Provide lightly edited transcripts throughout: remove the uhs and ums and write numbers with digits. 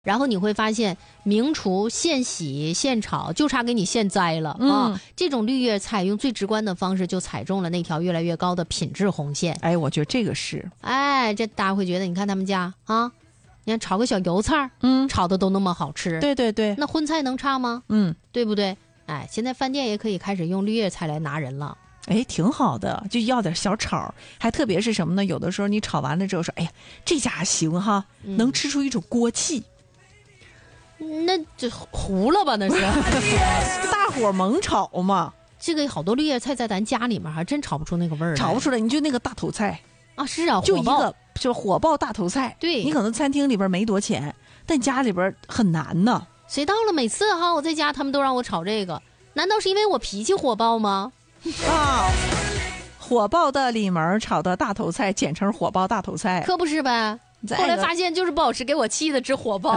然后你会发现明厨现洗现炒，就差给你现摘了啊！这种绿叶菜用最直观的方式就踩中了那条越来越高的品质红线。 哎，我觉得这个是， 哎，这大家会觉得，你看他们家啊，你看炒个小油菜，炒的都那么好吃。 对对对， 那荤菜能差吗？对不对？哎，现在饭店也可以开始用绿叶菜来拿人了。 哎，挺好的，就要点小炒，还特别是什么呢？有的时候你炒完了之后说，哎呀，这家行哈，能吃出一种锅气。 那这糊了吧？那是大火猛炒嘛。 这个好多绿叶菜在咱家里面还真炒不出那个味儿， 炒不出来。你就那个大头菜啊，是啊， 就一个就是火爆大头菜。 对， 你可能餐厅里边没多钱，但家里边很难呢。 谁到了每次哈，我在家他们都让我炒这个，难道是因为我脾气火爆吗？ 啊，火爆的里门炒的大头菜，简称火爆大头菜， 可不是呗。后来发现就是不好吃，给我气的直火爆。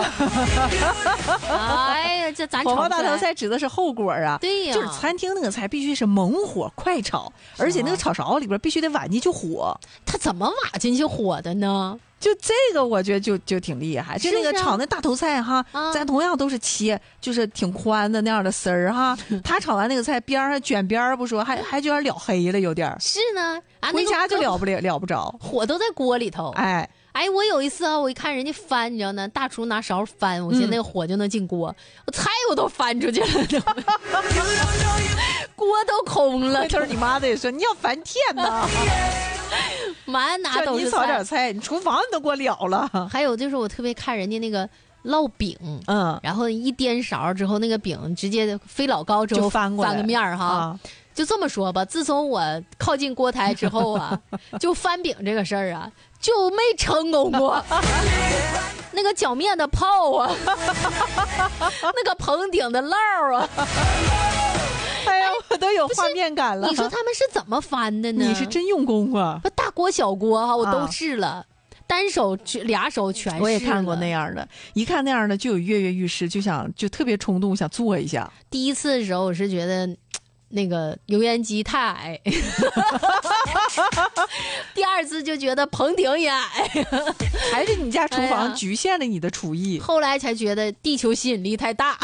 哎呀，这咱火爆大头菜指的是后果啊。 对呀， 就是餐厅那个菜必须是猛火快炒，而且那个炒勺里边必须得挖进去火。 它怎么挖进去火的呢？ 就这个我觉得就挺厉害。就那个炒那大头菜哈，咱同样都是切，就是挺宽的那样的丝儿哈。他炒完那个菜边上卷边不说，还就有点燎黑了，有点是呢。 回家就了不着， 火都在锅里头。 哎， 我有一次啊，我一看人家翻，你知道呢，大厨拿勺翻，我寻思那个火就能进锅，我菜我都翻出去了，锅都空了。 就是你妈得说你要翻天呐， 满哪都是菜。你炒点菜，你厨房你都给我了了。 还有就是我特别看人家那个烙饼，然后一颠勺之后，那个饼直接飞老高之后翻过来翻个面哈。就这么说吧，自从我靠近锅台之后啊，就翻饼这个事儿啊，就没成功过。那个搅面的泡啊，那个棚顶的烙啊， 哎呀，我都有画面感了。 你说他们是怎么翻的呢？ 你是真用功啊！ 大锅小锅哈，我都试了。单手俩手全是， 我也看过那样的，一看那样的就有跃跃欲试，就特别冲动想做一下。 第一次的时候我是觉得那个油烟机太矮，第二次就觉得棚顶也矮， 还是你家厨房局限了你的厨艺。 后来才觉得地球吸引力太大。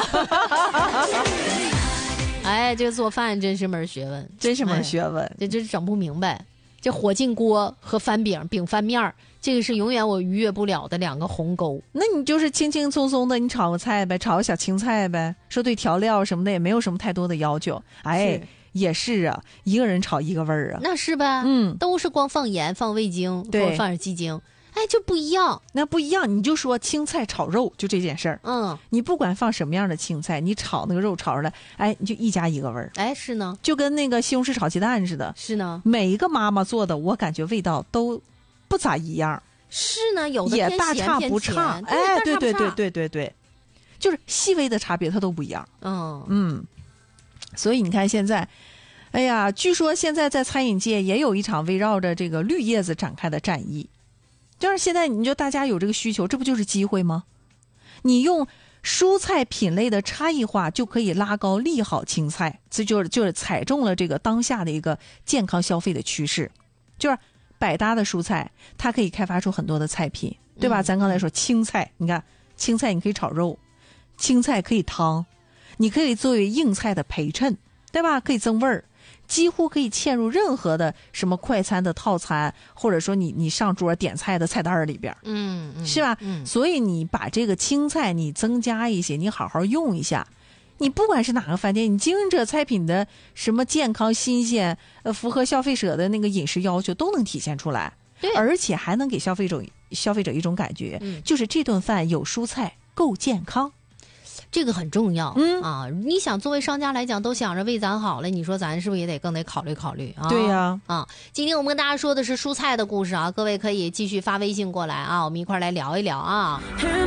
哎，这个做饭真是门学问， 真是门学问， 这真整不明白。这火进锅和翻饼，饼翻面，这个是永远我逾越不了的两个鸿沟。 那你就是轻轻松松的，你炒个菜呗，炒个小青菜呗，说对调料什么的也没有什么太多的要求。哎，也是啊，一个人炒一个味儿啊。 那是呗，都是光放盐、放味精， 对， 放点鸡精。哎，就不一样， 那不一样。你就说青菜炒肉，就这件事儿，你不管放什么样的青菜，你炒那个肉炒出来，哎，你就一家一个味儿。 哎，是呢， 就跟那个西红柿炒鸡蛋似的， 是呢， 每一个妈妈做的，我感觉味道都不咋一样。 是呢，有的也大差不差，哎，对，就是细微的差别它都不一样。所以你看现在，哎呀，据说现在在餐饮界也有一场围绕着这个绿叶子展开的战役。就是现在你就大家有这个需求，这不就是机会吗？你用蔬菜品类的差异化就可以拉高利好青菜，这就是踩中了这个当下的一个健康消费的趋势。就是百搭的蔬菜，它可以开发出很多的菜品，对吧？咱刚才说青菜，你看青菜你可以炒肉，青菜可以汤，你可以作为硬菜的陪衬，对吧？可以增味儿。几乎可以嵌入任何的什么快餐的套餐，或者说你上桌点菜的菜单里边，是吧？所以你把这个青菜你增加一些，你好好用一下，你不管是哪个饭店，你经营者菜品的什么健康新鲜，符合消费者的那个饮食要求都能体现出来， 对， 而且还能给消费者一种感觉，就是这顿饭有蔬菜够健康。 这个很重要，你想作为商家来讲，都想着为咱好了，你说咱是不是也得更得考虑考虑啊？ 对呀， 今天我们跟大家说的是蔬菜的故事啊，各位可以继续发微信过来啊，我们一块来聊一聊啊。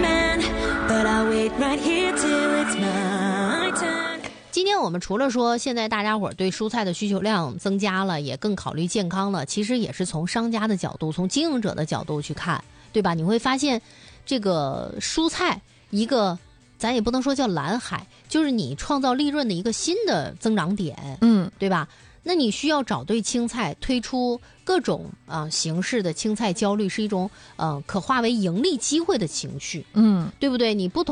今天我们除了说现在大家伙对蔬菜的需求量增加了，也更考虑健康了，其实也是从商家的角度，从经营者的角度去看，对吧？你会发现这个蔬菜一个咱也不能说叫蓝海，就是你创造利润的一个新的增长点，对吧？ 那你需要找对青菜，推出各种形式的青菜焦虑，是一种可化为盈利机会的情绪，对不对？你不同